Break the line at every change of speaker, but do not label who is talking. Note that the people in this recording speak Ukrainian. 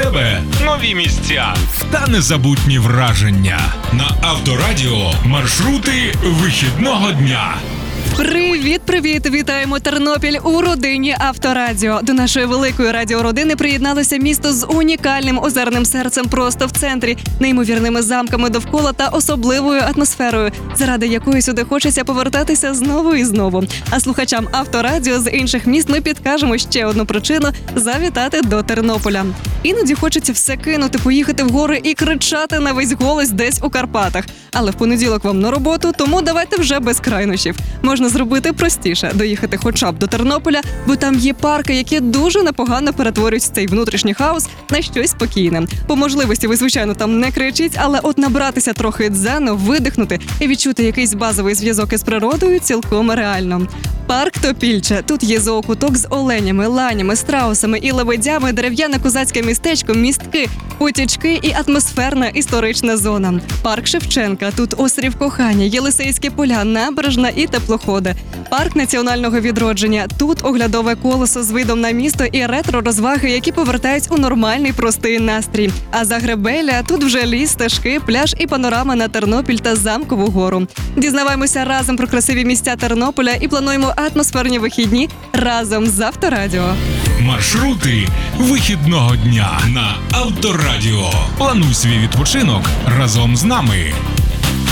тебе нові місця та незабутні враження. На Авторадіо маршрути вихідного дня.
Привіт! Вітаємо Тернопіль у родині Авторадіо. До нашої великої радіородини приєдналося місто з унікальним озерним серцем просто в центрі, неймовірними замками довкола та особливою атмосферою, заради якої сюди хочеться повертатися знову і знову. А слухачам Авторадіо з інших міст ми підкажемо ще одну причину завітати до Тернополя. Іноді хочеться все кинути, поїхати в гори і кричати на весь голос десь у Карпатах. Але в понеділок вам на роботу, тому давайте вже без крайнощів. Можна зробити простіше – доїхати хоча б до Тернополя, бо там є парки, які дуже непогано перетворюють цей внутрішній хаос на щось спокійне. По можливості ви, звичайно, там не кричіть, але от набратися трохи дзену, видихнути і відчути якийсь базовий зв'язок із природою цілком реально. Парк Топільче. Тут є зоокуток з оленями, ланями, страусами і лебедями, дерев'яне козацьке містечко, містки, потічки і атмосферна історична зона. Парк Шевченка. Тут острів кохання, Єлисейські поля, набережна і теплоходи. Парк національного відродження. Тут оглядове колесо з видом на місто і ретро-розваги, які повертають у нормальний простий настрій. А Загребелля – тут вже ліс, стежки, пляж і панорама на Тернопіль та Замкову гору. Дізнаваємося разом про красиві місця Тернополя і плануємо атмосферні вихідні разом з Авторадіо.
Маршрути вихідного дня на Авторадіо. Плануй свій відпочинок разом з нами.